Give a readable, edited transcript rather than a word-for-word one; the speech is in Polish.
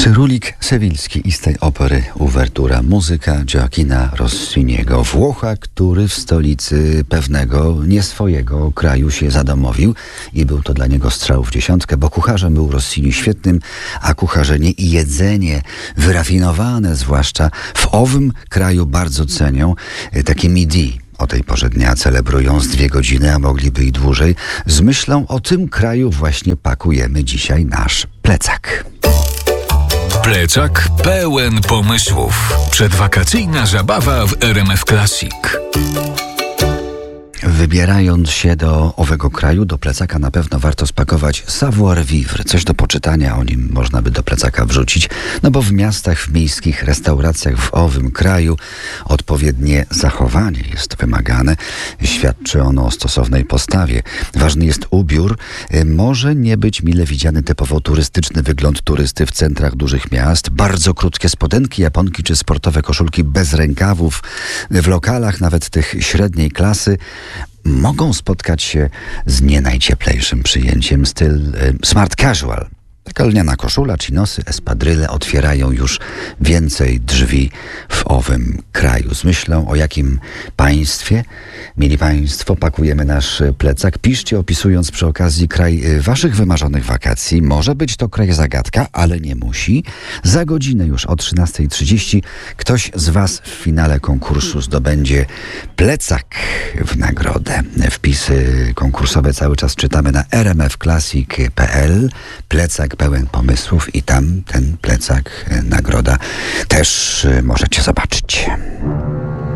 Królik Sewilski i z tej opery uwertura muzyka Gioachina Rossiniego, Włocha, który w stolicy pewnego nie swojego kraju się zadomowił i był to dla niego strzał w dziesiątkę, bo kucharzem był Rossini świetnym, a kucharzenie i jedzenie wyrafinowane zwłaszcza w owym kraju bardzo cenią. Takie midi o tej porze dnia celebrują z 2 godziny, a mogliby i dłużej. Z myślą o tym kraju właśnie pakujemy dzisiaj nasz plecak. Plecak pełen pomysłów. Przedwakacyjna zabawa w RMF Classic. Wybierając się do owego kraju, do plecaka na pewno warto spakować savoir vivre. Coś do poczytania o nim można by do plecaka wrzucić, no bo w miastach, w miejskich restauracjach w owym kraju odpowiednie zachowanie jest wymagane. Świadczy ono o stosownej postawie. Ważny jest ubiór. Może nie być mile widziany typowo turystyczny wygląd turysty w centrach dużych miast. Bardzo krótkie spodenki, japonki czy sportowe koszulki bez rękawów. W lokalach nawet tych średniej klasy mogą spotkać się z nie najcieplejszym przyjęciem. Styl smart casual. Taka lniana koszula, chinosy, espadryle otwierają już więcej drzwi w owym kraju. Z myślą o jakim państwie, mieli państwo, pakujemy nasz plecak. Piszcie, opisując przy okazji kraj waszych wymarzonych wakacji. Może być to kraj zagadka, ale nie musi. Za godzinę już o 13:30 ktoś z was w finale konkursu zdobędzie plecak w nagrodę. Wpisy konkursowe cały czas czytamy na rmfclassic.pl. Plecak pełen pomysłów i tam ten plecak, nagroda też możecie zobaczyć.